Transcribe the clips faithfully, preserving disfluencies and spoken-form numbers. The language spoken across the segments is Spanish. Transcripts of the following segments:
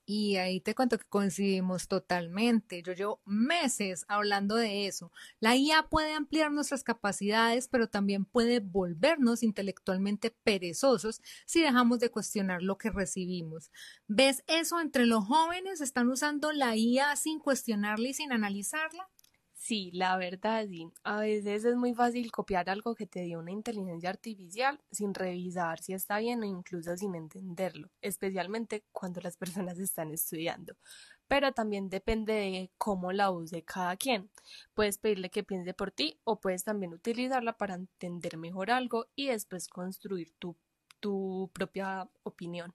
Y ahí te cuento que coincidimos totalmente. Yo llevo meses hablando de eso. La I A puede ampliar nuestras capacidades, pero también puede volvernos intelectualmente perezosos si dejamos de cuestionar lo que recibimos. ¿Ves eso entre los jóvenes? ¿Están usando la I A sin cuestionarla y sin analizarla? Sí, la verdad, sí. A veces es muy fácil copiar algo que te dio una inteligencia artificial sin revisar si está bien o incluso sin entenderlo, especialmente cuando las personas están estudiando. Pero también depende de cómo la use cada quien. Puedes pedirle que piense por ti o puedes también utilizarla para entender mejor algo y después construir tu, tu propia opinión.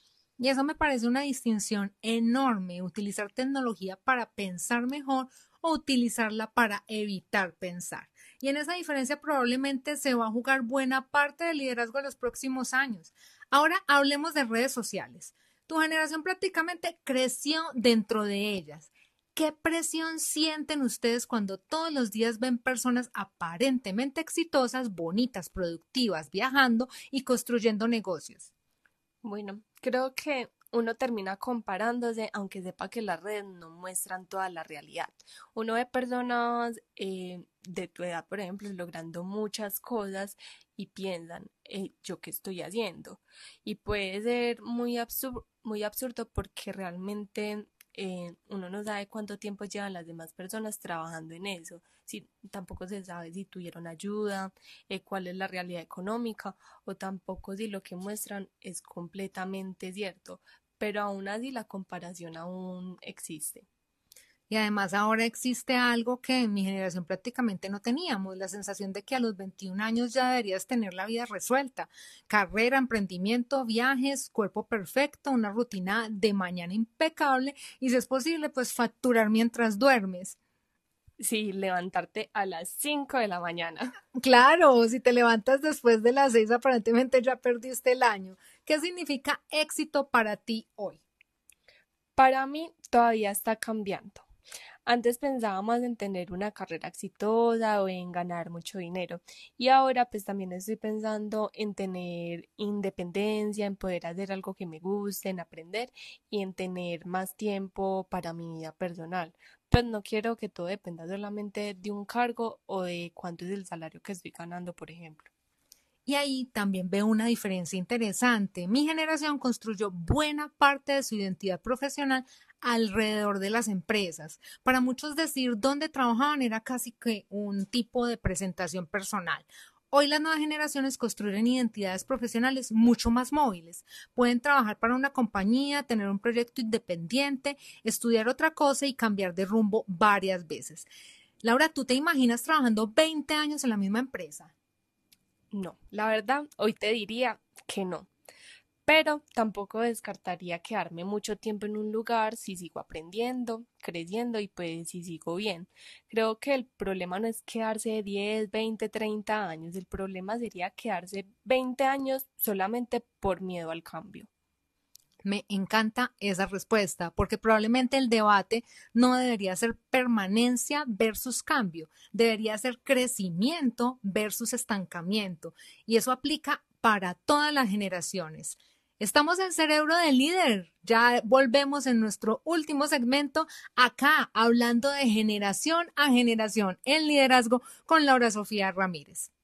Y eso me parece una distinción enorme, utilizar tecnología para pensar mejor o utilizarla para evitar pensar. Y en esa diferencia probablemente se va a jugar buena parte del liderazgo de los próximos años. Ahora hablemos de redes sociales. Tu generación prácticamente creció dentro de ellas. ¿Qué presión sienten ustedes cuando todos los días ven personas aparentemente exitosas, bonitas, productivas, viajando y construyendo negocios? Bueno, creo que uno termina comparándose, aunque sepa que las redes no muestran toda la realidad. Uno ve personas eh, de tu edad, por ejemplo, logrando muchas cosas y piensan, eh, ¿yo qué estoy haciendo? Y puede ser muy absurdo, muy absurdo porque realmente eh, uno no sabe cuánto tiempo llevan las demás personas trabajando en eso. Si, tampoco se sabe si tuvieron ayuda, eh, cuál es la realidad económica o tampoco si lo que muestran es completamente cierto, pero aún así la comparación aún existe. Y además ahora existe algo que en mi generación prácticamente no teníamos, la sensación de que a los veintiún años ya deberías tener la vida resuelta. Carrera, emprendimiento, viajes, cuerpo perfecto, una rutina de mañana impecable y si es posible, pues facturar mientras duermes. Sí, levantarte a las cinco de la mañana. Claro, si te levantas después de las seis, aparentemente ya perdiste el año. ¿Qué significa éxito para ti hoy? Para mí todavía está cambiando. Antes pensaba más en tener una carrera exitosa o en ganar mucho dinero y ahora pues también estoy pensando en tener independencia, en poder hacer algo que me guste, en aprender y en tener más tiempo para mi vida personal. Pues no quiero que todo dependa solamente de un cargo o de cuánto es el salario que estoy ganando, por ejemplo. Y ahí también veo una diferencia interesante. Mi generación construyó buena parte de su identidad profesional alrededor de las empresas. Para muchos decir dónde trabajaban era casi que un tipo de presentación personal. Hoy las nuevas generaciones construyen identidades profesionales mucho más móviles. Pueden trabajar para una compañía, tener un proyecto independiente, estudiar otra cosa y cambiar de rumbo varias veces. Laura, ¿tú te imaginas trabajando veinte años en la misma empresa? No, la verdad, hoy te diría que no. Pero tampoco descartaría quedarme mucho tiempo en un lugar si sigo aprendiendo, creciendo y pues si sigo bien. Creo que el problema no es quedarse diez, veinte, treinta años, el problema sería quedarse veinte años solamente por miedo al cambio. Me encanta esa respuesta, porque probablemente el debate no debería ser permanencia versus cambio, debería ser crecimiento versus estancamiento. Y eso aplica para todas las generaciones. Estamos en Cerebro de Líder. Ya volvemos en nuestro último segmento acá hablando de generación a generación en liderazgo con Laura Sofía Ramírez.